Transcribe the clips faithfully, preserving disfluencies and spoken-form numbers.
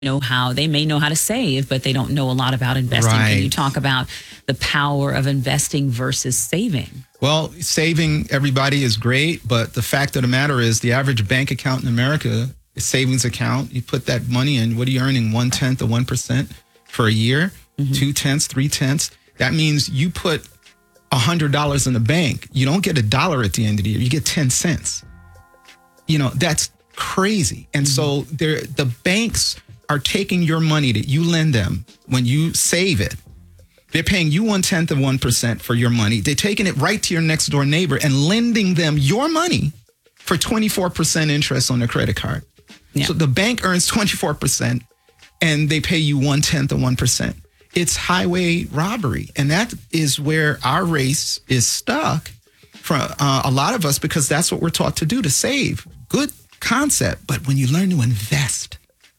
know how they may know how to save, but they don't know a lot about investing. Right. Can you talk about the power of investing versus saving? Well, saving everybody is great, but the fact of the matter is the average bank account in America, a savings account, you put that money in, what are you earning? One tenth or one percent for a year, mm-hmm. two tenths, three tenths. That means you put a hundred dollars in the bank. You don't get a dollar at the end of the year. You get ten cents. You know, that's crazy. And mm-hmm. so there, the banks are taking your money that you lend them when you save it. They're paying you one tenth of one percent for your money. They're taking it right to your next door neighbor and lending them your money for twenty-four percent interest on their credit card. Yeah. So the bank earns twenty-four percent and they pay you one tenth of one percent. It's highway robbery. And that is where our race is stuck for uh, a lot of us, because that's what we're taught to do, to save. Good concept. But when you learn to invest,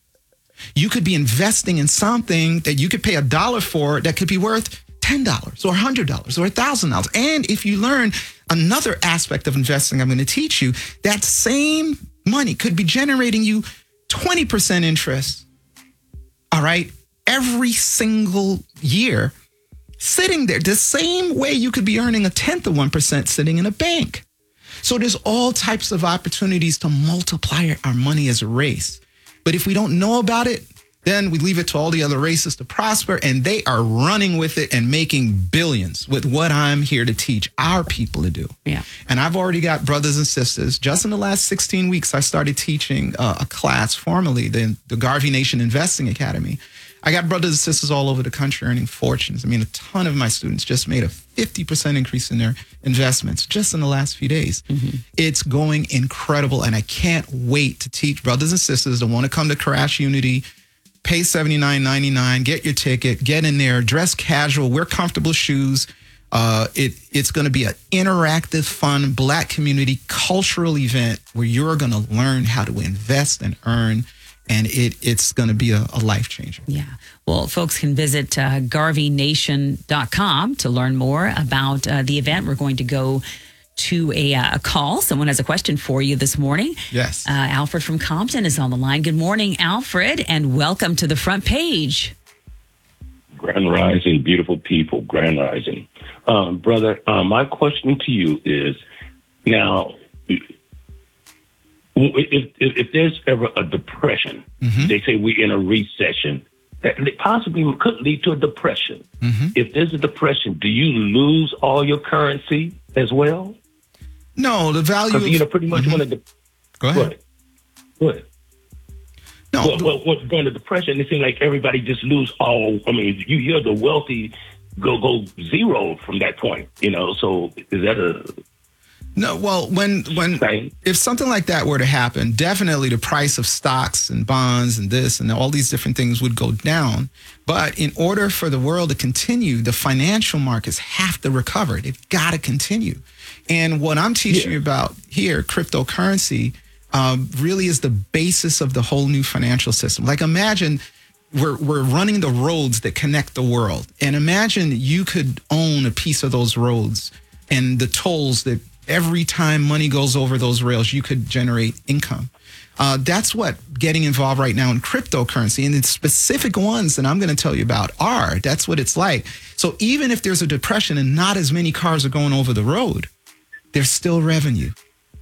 you could be investing in something that you could pay a dollar for that could be worth ten dollars or one hundred dollars or one thousand dollars. And if you learn another aspect of investing I'm going to teach you, that same money could be generating you twenty percent interest, all right, every single year, sitting there the same way you could be earning a tenth of one percent sitting in a bank. So there's all types of opportunities to multiply our money as a race. But if we don't know about it, then we leave it to all the other races to prosper, and they are running with it and making billions with what I'm here to teach our people to do. Yeah. And I've already got brothers and sisters. Just in the last sixteen weeks, I started teaching uh, a class formally, the, the Garvey Nation Investing Academy. I got brothers and sisters all over the country earning fortunes. I mean, a ton of my students just made a fifty percent increase in their investments just in the last few days. Mm-hmm. It's going incredible, and I can't wait to teach brothers and sisters that want to come to Crash Unity. Pay seventy-nine ninety-nine, get your ticket, get in there, dress casual, wear comfortable shoes. Uh, it It's going to be an interactive, fun, Black community cultural event where you're going to learn how to invest and earn. And it it's going to be a, a life changer. Yeah. Well, folks can visit uh, garvey nation dot com to learn more about uh, the event. We're going to go to a, uh, a call. Someone has a question for you this morning. Yes. Uh, Alfred from Compton is on the line. Good morning, Alfred, and welcome to the front page. Grand Rising, beautiful people, Grand Rising. Um, brother, uh, my question to you is, now, If, if, if there's ever a depression, mm-hmm. they say we're in a recession, that possibly could lead to a depression. Mm-hmm. If there's a depression, do you lose all your currency as well? No, the value of... you know, pretty much mm-hmm. when a... De- Go ahead. Go ahead. No. Well, well, well, during the depression, it seems like everybody just lose all... I mean, you hear the wealthy go, go zero from that point, you know, so is that a... No, well, when when if something like that were to happen, definitely the price of stocks and bonds and this and all these different things would go down. But in order for the world to continue, the financial markets have to recover. They've got to continue. And what I'm teaching yeah. you about here, cryptocurrency, um, really is the basis of the whole new financial system. Like, imagine we're we're running the roads that connect the world, and imagine you could own a piece of those roads and the tolls that every time money goes over those rails, you could generate income. Uh, that's what getting involved right now in cryptocurrency, and the specific ones that I'm going to tell you about are. That's what it's like. So even if there's a depression and not as many cars are going over the road, there's still revenue.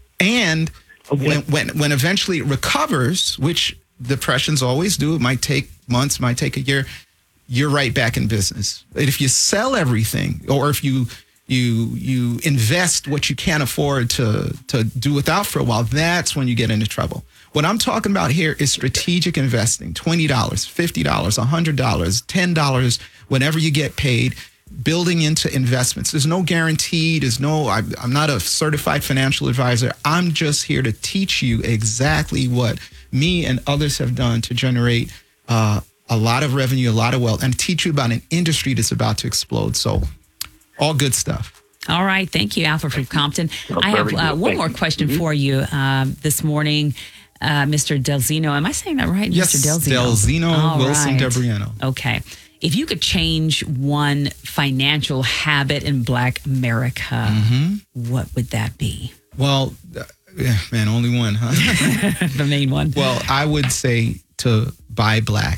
And okay. when, when when eventually it recovers, which depressions always do, it might take months, might take a year, you're right back in business. But if you sell everything, or if you You you invest what you can't afford to to do without for a while, that's when you get into trouble. What I'm talking about here is strategic investing, twenty dollars, fifty dollars, one hundred dollars, ten dollars, whenever you get paid, building into investments. There's no guarantee. There's no, I'm, I'm not a certified financial advisor. I'm just here to teach you exactly what me and others have done to generate uh, a lot of revenue, a lot of wealth, and teach you about an industry that's about to explode. So all good stuff. All right. Thank you, Alfred from Compton. Oh, I have uh, one Thank more you. question Mm-hmm. for you um, this morning, uh, Mister Delzino. Am I saying that right, Yes, Mister Delzino? Delzino All Wilson right. Debriano. Okay. If you could change one financial habit in Black America, mm-hmm. what would that be? Well, uh, yeah, man, only one, huh? The main one. Well, I would say to buy black.